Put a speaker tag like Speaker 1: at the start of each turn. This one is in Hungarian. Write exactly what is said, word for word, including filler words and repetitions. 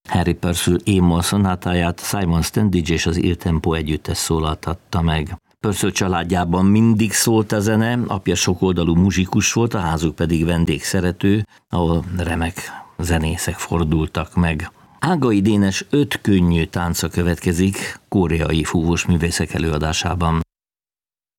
Speaker 1: Harry Purcell émol szonátáját Simon Standage és az Il Tempo együttes szólaltatta meg. Purcell családjában mindig szólt a zene, apja sokoldalú muzsikus volt, a házuk pedig vendégszerető, ahol remek zenészek fordultak meg. Ágai Dénes öt könnyű tánca következik koreai fúvós művészek előadásában.